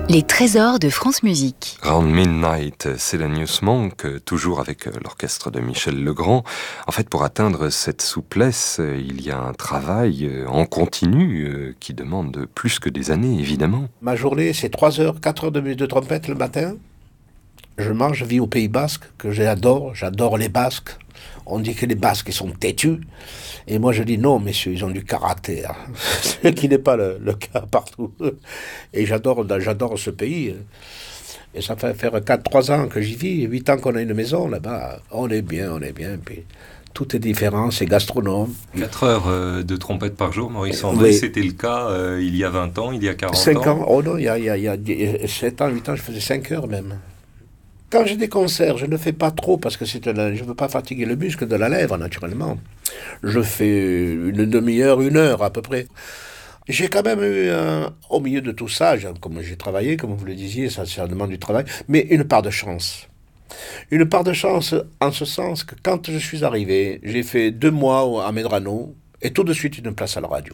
Les trésors de France Musique. Round Midnight, Thelonious Monk, toujours avec l'orchestre de Michel Legrand. En fait, pour atteindre cette souplesse, il y a un travail en continu qui demande plus que des années, évidemment. Ma journée, c'est 3 heures, 4 heures de musique de trompette le matin. Je vis au Pays Basque, que j'adore les Basques. On dit que les Basques, ils sont têtus. Et moi, je dis non, messieurs, ils ont du caractère. Ce qui n'est pas le cas partout. Et j'adore ce pays. Et ça fait faire 3 ans que j'y vis, 8 ans qu'on a une maison là-bas. On est bien. Puis tout est différent, c'est gastronome. 4 heures de trompette par jour, Maurice André, Oui. C'était le cas il y a 20 ans, il y a 40 5 ans. ans, oh non, il y a 7 ans, 8 ans, je faisais 5 heures même. Quand j'ai des concerts, je ne fais pas trop parce que je ne veux pas fatiguer le muscle de la lèvre, naturellement. Je fais une demi-heure, 1 heure à peu près. J'ai quand même eu, au milieu de tout ça, comme j'ai travaillé, comme vous le disiez, ça demande du travail, mais une part de chance. Une part de chance en ce sens que quand je suis arrivé, j'ai fait 2 mois à Medrano et tout de suite une place à la radio.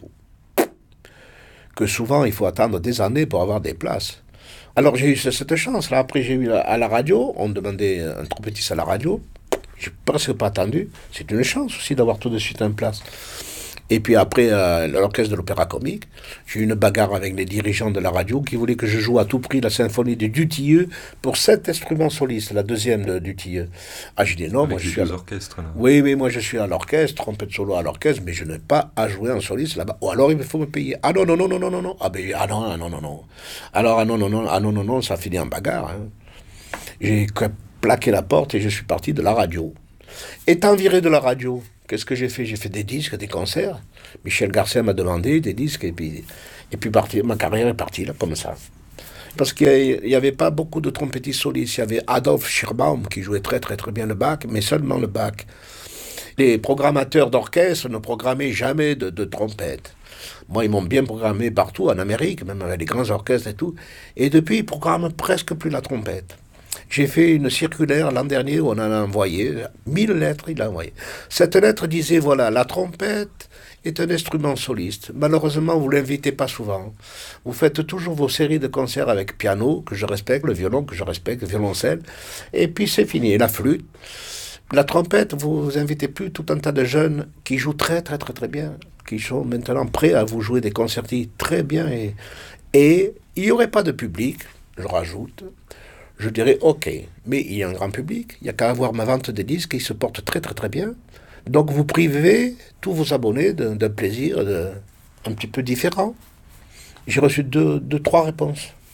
Que souvent, il faut attendre des années pour avoir des places. Alors j'ai eu cette chance-là. Après j'ai eu à la radio, on me demandait un trompettiste à la radio. J'ai presque pas attendu. C'est une chance aussi d'avoir tout de suite une place. Et puis après, à l'orchestre de l'Opéra Comique, j'ai eu une bagarre avec les dirigeants de la radio qui voulaient que je joue à tout prix la symphonie de Dutilleux pour 7 instruments solistes, la deuxième de Dutilleux. Ah, j'ai dit non, Avec moi je les suis deux orchestres, là. Oui, moi je suis à l'orchestre, trompette solo à l'orchestre, mais je n'ai pas à jouer en soliste là-bas. Ou alors il faut me payer. Ah non. Ah ben, non. Alors, non, ça finit en bagarre. Hein. J'ai plaqué la porte et je suis parti de la radio. Étant viré de la radio, qu'est-ce que j'ai fait? J'ai fait des disques, des concerts. Michel Garcia m'a demandé des disques et puis ma carrière est partie là, comme ça. Parce qu'il n'y avait pas beaucoup de trompettistes solistes. Il y avait Adolf Schirbaum qui jouait très bien le Bach, mais seulement le Bach. Les programmateurs d'orchestre ne programmaient jamais de trompette. Moi, ils m'ont bien programmé partout, en Amérique, même avec les grands orchestres et tout. Et depuis, ils programment presque plus la trompette. J'ai fait une circulaire l'an dernier où on en a envoyé 1000 lettres, il a envoyé. Cette lettre disait, voilà, la trompette est un instrument soliste. Malheureusement, vous ne l'invitez pas souvent. Vous faites toujours vos séries de concerts avec piano, que je respecte, le violon, que je respecte, le violoncelle, et puis c'est fini. Et la flûte. La trompette, vous invitez plus tout un tas de jeunes qui jouent très bien, qui sont maintenant prêts à vous jouer des concertis très bien. Et il n'y aurait pas de public, je rajoute. Je dirais, ok, mais il y a un grand public, il n'y a qu'à avoir ma vente de disques, ils se portent très bien. Donc vous privez tous vos abonnés d'un plaisir un petit peu différent. J'ai reçu 3 réponses.